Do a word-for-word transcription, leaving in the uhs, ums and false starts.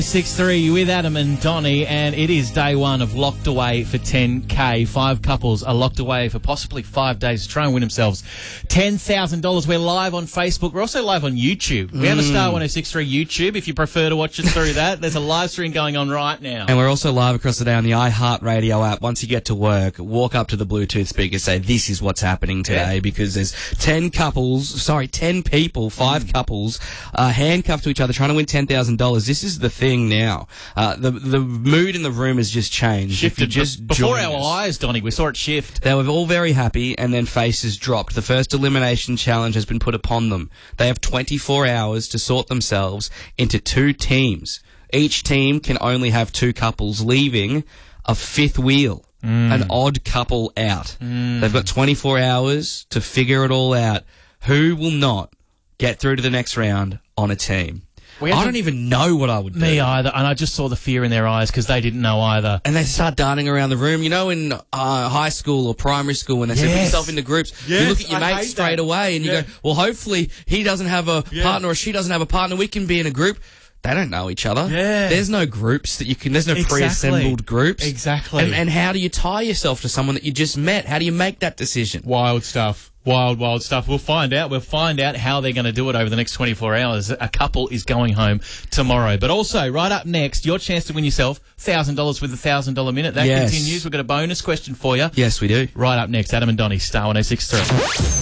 six three with Adam and Donnie, and it is day one of Locked Away for ten K. Five couples are locked away for possibly five days to try and win themselves ten thousand dollars. We're live on Facebook. We're also live on YouTube. We have a Star one oh six three YouTube if you prefer to watch us through that. There's a live stream going on right now. And we're also live across the day on the iHeartRadio app. Once you get to work, walk up to the Bluetooth speaker, say, this is what's happening today, yeah. because there's ten couples, sorry, ten people, five mm. couples, uh, handcuffed to each other trying to win ten thousand dollars. This is the thing now. Uh, the the mood in the room has just changed. Shifted. Just Before our us. eyes, Donnie, we saw it shift. They were all very happy, and then faces dropped. The first elimination challenge has been put upon them. They have twenty-four hours to sort themselves into two teams. Each team can only have two couples, leaving a fifth wheel, mm. an odd couple out. Mm. They've got twenty-four hours to figure it all out. Who will not get through to the next round on a team? I don't even know what I would do. Me either, and I just saw the fear in their eyes because they didn't know either. And they start darting around the room. You know, in uh, high school or primary school, when they yes. put yourself into groups, yes, you look at your I mate straight that. away and yeah. you go, well, hopefully he doesn't have a yeah. partner or she doesn't have a partner. We can be in a group. They don't know each other. Yeah. There's no groups that you can, there's no exactly. pre-assembled groups. Exactly. And, and how do you tie yourself to someone that you just met? How do you make that decision? Wild stuff. Wild, wild stuff. We'll find out. We'll find out how they're going to do it over the next twenty-four hours. A couple is going home tomorrow. But also, right up next, your chance to win yourself one thousand dollars with a one thousand dollars minute. That yes. continues. We've got a bonus question for you. Yes, we do. Right up next, Adam and Donnie, Star one oh six three.